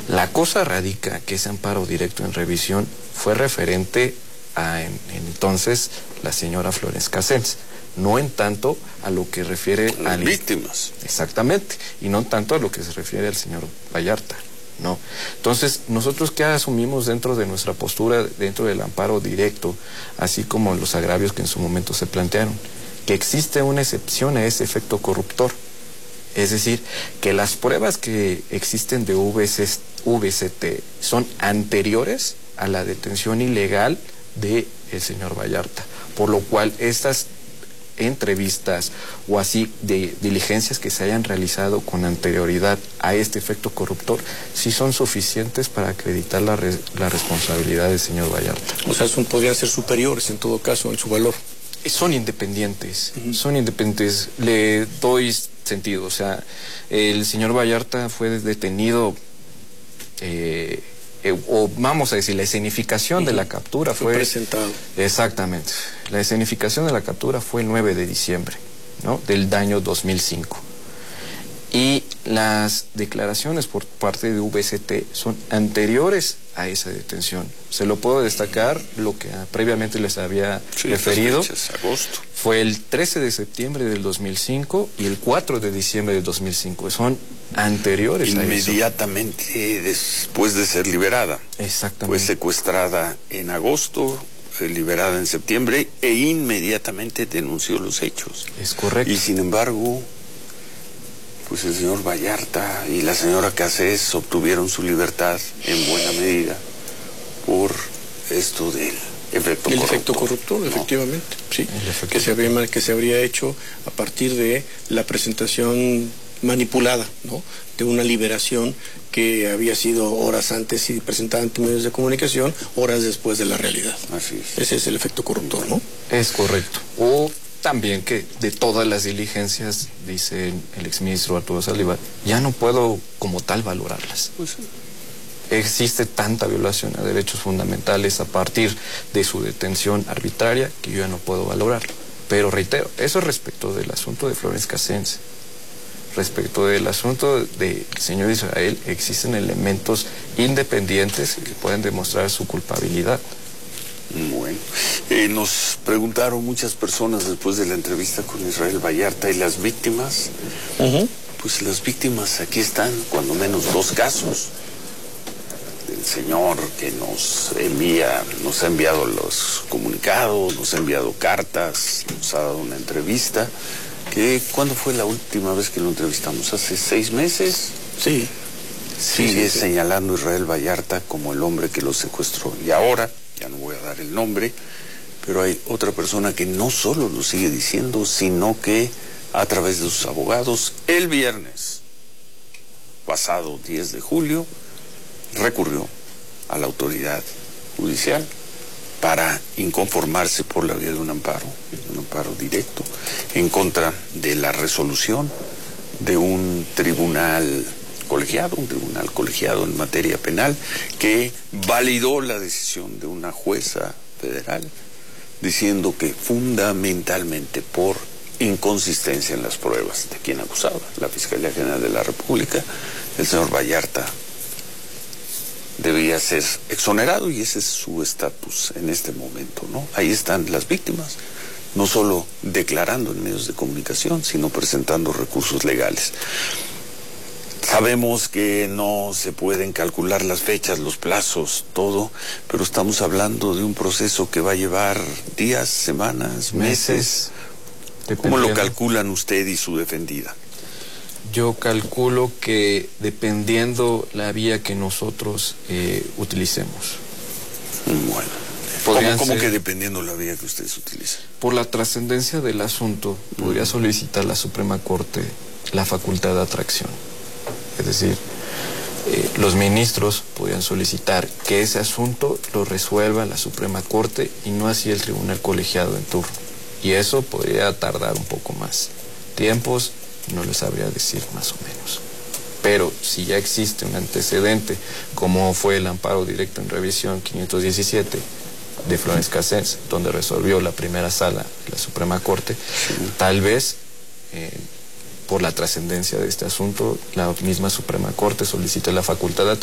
La cosa radica que ese amparo directo en revisión fue referente a entonces la señora Florence Cassens, no en tanto a lo que refiere a las víctimas. Exactamente, y no tanto a lo que se refiere al señor Vallarta. No. Entonces, nosotros ¿qué asumimos dentro de nuestra postura, dentro del amparo directo, así como los agravios que en su momento se plantearon? Que existe una excepción a ese efecto corruptor. Es decir, que las pruebas que existen de VCT son anteriores a la detención ilegal del señor Vallarta, por lo cual estas entrevistas o así de diligencias que se hayan realizado con anterioridad a este efecto corruptor sí son suficientes para acreditar la responsabilidad del señor Vallarta. O sea, podrían ser superiores en todo caso en su valor. Son independientes, son independientes. Le doy sentido, o sea, el señor Vallarta fue detenido, o vamos a decir, la escenificación de la captura fue presentado. Exactamente. La escenificación de la captura fue el 9 de diciembre, ¿no?, del año 2005. Y las declaraciones por parte de VCT son anteriores a esa detención. Se lo puedo destacar, lo que previamente les había referido. Agosto. Fue el 13 de septiembre del 2005 y el 4 de diciembre del 2005. Son anteriores a eso. Inmediatamente después de ser liberada. Exactamente. Fue secuestrada en agosto, liberada en septiembre e inmediatamente denunció los hechos. Es correcto. Y sin embargo, pues el señor Vallarta y la señora Cassens obtuvieron su libertad en buena medida por esto del efecto corruptor. El efecto corruptor, ¿no? Efectivamente, sí. Que se habría hecho a partir de la presentación manipulada, ¿no?, de una liberación que había sido horas antes y presentada ante medios de comunicación, horas después de la realidad. Así es. Ese es el efecto corruptor, ¿no? Es correcto. O también que de todas las diligencias, dice el exministro Arturo Saldívar, ya no puedo como tal valorarlas. Pues sí. Existe tanta violación a derechos fundamentales a partir de su detención arbitraria que yo ya no puedo valorarlo. Pero reitero, eso respecto del asunto de Florence Cassens. Respecto del asunto del señor Israel, existen elementos independientes que pueden demostrar su culpabilidad. Bueno, nos preguntaron muchas personas después de la entrevista con Israel Vallarta y las víctimas. Pues las víctimas aquí están, cuando menos 2 casos. El señor que nos ha enviado los comunicados, nos ha enviado cartas, nos ha dado una entrevista. ¿Cuándo fue la última vez que lo entrevistamos? ¿Hace 6 meses? Sí. Sigue señalando a Israel Vallarta como el hombre que lo secuestró. Y ahora, ya no voy a dar el nombre, pero hay otra persona que no solo lo sigue diciendo, sino que a través de sus abogados, el viernes pasado 10 de julio, recurrió a la autoridad judicial para inconformarse por la vía de un amparo directo en contra de la resolución de un tribunal colegiado en materia penal que validó la decisión de una jueza federal diciendo que fundamentalmente por inconsistencia en las pruebas de quien acusaba, la Fiscalía General de la República, el señor Vallarta debía ser exonerado y ese es su estatus en este momento, ¿no? Ahí están las víctimas, no solo declarando en medios de comunicación, sino presentando recursos legales. Sabemos que no se pueden calcular las fechas, los plazos, todo, pero estamos hablando de un proceso que va a llevar días, semanas, meses. ¿Cómo lo calculan usted y su defendida? Yo calculo que dependiendo la vía que nosotros utilicemos. Bueno, ¿cómo que dependiendo la vía que ustedes utilizan? Por la trascendencia del asunto, podría solicitar la Suprema Corte la facultad de atracción. Es decir, los ministros podrían solicitar que ese asunto lo resuelva la Suprema Corte y no así el tribunal colegiado en turno. Y eso podría tardar un poco más. Tiempos no les sabría decir más o menos. Pero si ya existe un antecedente, como fue el amparo directo en revisión 517 de Florence Cassens, donde resolvió la primera sala de la Suprema Corte, tal vez por la trascendencia de este asunto, la misma Suprema Corte solicite la facultad de